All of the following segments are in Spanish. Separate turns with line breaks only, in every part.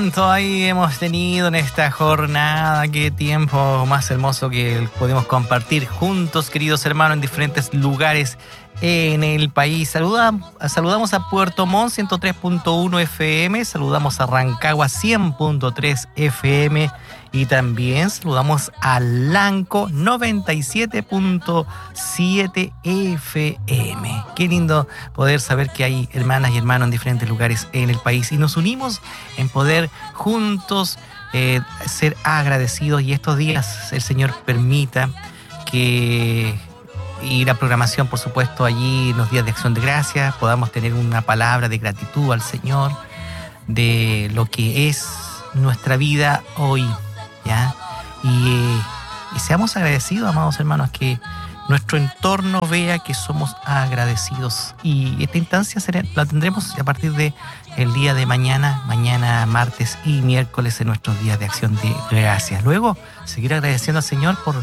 ¿Cuánto ahí hemos tenido en esta jornada? Qué tiempo más hermoso que podemos compartir juntos, queridos hermanos, en diferentes lugares en el país. Saludamos a Puerto Montt 103.1 FM, saludamos a Rancagua 100.3 FM y también saludamos a Lanco 97.7 FM. Qué lindo poder saber que hay hermanas y hermanos en diferentes lugares en el país y nos unimos en poder juntos ser agradecidos, y estos días el Señor permita que, y la programación por supuesto allí en los días de Acción de Gracias, podamos tener una palabra de gratitud al Señor de lo que es nuestra vida hoy, ¿ya? Y seamos agradecidos, amados hermanos, que nuestro entorno vea que somos agradecidos. Y esta instancia la tendremos a partir de el día de mañana martes y miércoles en nuestros días de Acción de Gracias. Luego seguir agradeciendo al Señor por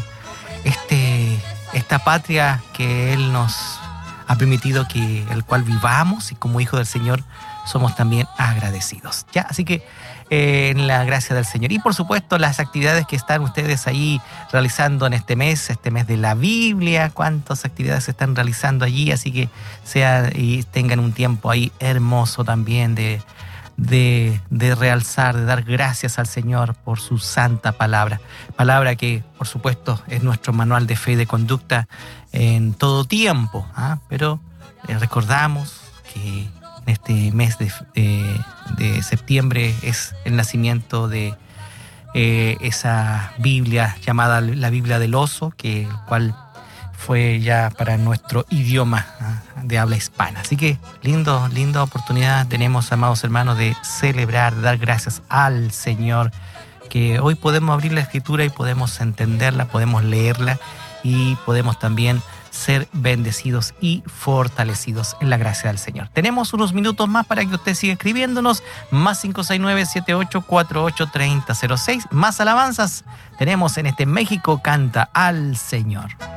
esta patria que Él nos ha permitido el cual vivamos, y como hijos del Señor somos también agradecidos, ¿ya? Así que en la gracia del Señor. Y por supuesto las actividades que están ustedes ahí realizando en este mes de la Biblia, cuántas actividades se están realizando allí, así que y tengan un tiempo ahí hermoso también de realzar, de dar gracias al Señor por su santa palabra que por supuesto es nuestro manual de fe y de conducta en todo tiempo, pero recordamos que en este mes de septiembre es el nacimiento de esa Biblia llamada la Biblia del Oso, el cual fue ya para nuestro idioma de habla hispana. Así que linda oportunidad tenemos, amados hermanos, de celebrar, de dar gracias al Señor, que hoy podemos abrir la Escritura y podemos entenderla, podemos leerla y podemos también ser bendecidos y fortalecidos en la gracia del Señor. Tenemos unos minutos más para que usted siga escribiéndonos, más 569-7848-3006. Más alabanzas tenemos en este México Canta al Señor.